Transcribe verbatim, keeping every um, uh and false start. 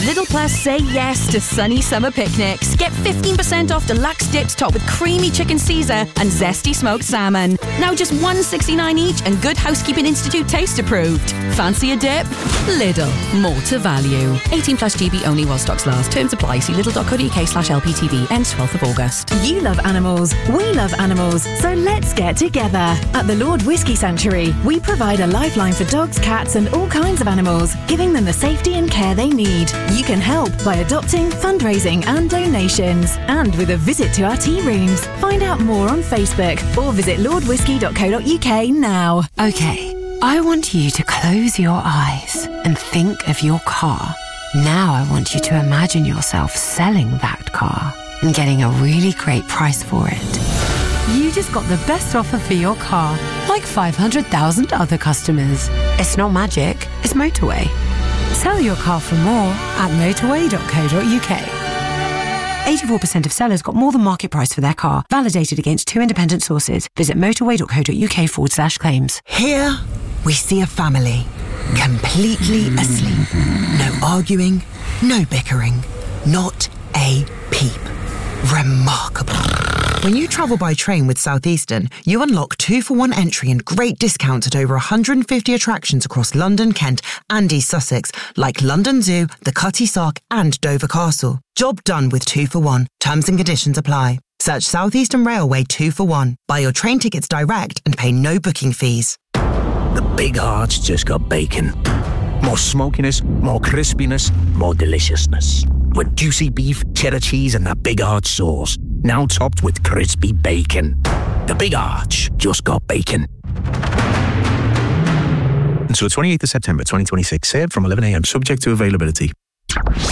Lidl Plus say yes to sunny summer picnics. Get fifteen percent off deluxe dips topped with creamy chicken Caesar and zesty smoked salmon. Now just one pound sixty-nine each and Good Housekeeping Institute taste approved. Fancy a dip? Lidl. More to value. eighteen plus G B only while stocks last. Terms apply. See lidl.co.uk slash LPTV. Ends twelfth of August. You love animals. We love animals. So let's get together. At the Lord Whiskey Sanctuary, we provide a lifeline for dogs, cats and all kinds of animals, giving them the safety and care they need. You can help by adopting, fundraising and donations. And with a visit to our tea rooms. Find out more on Facebook or visit lord whisky dot co dot uk now. Okay, I want you to close your eyes and think of your car. Now I want you to imagine yourself selling that car and getting a really great price for it. You just got the best offer for your car, like five hundred thousand other customers. It's not magic, it's motorway. Sell your car for more at motorway dot co dot uk. eighty-four percent of sellers got more than market price for their car, validated against two independent sources. Visit motorway dot co dot uk forward slash claims. Here we see a family, completely asleep. No arguing, no bickering, not a peep. Remarkable. When you travel by train with Southeastern, you unlock two for one entry and great discounts at over one hundred fifty attractions across London, Kent and East Sussex, like London Zoo, the Cutty Sark and Dover Castle. Job done with two for one. Terms and conditions apply. Search Southeastern Railway two for one. Buy your train tickets direct and pay no booking fees. The Big Arch just got bacon. More smokiness, more crispiness, more deliciousness. With juicy beef, cheddar cheese and that Big Arch sauce. Now topped with crispy bacon. The Big Arch just got bacon. Until twenty-eighth of September twenty twenty-six, served from eleven a m subject to availability.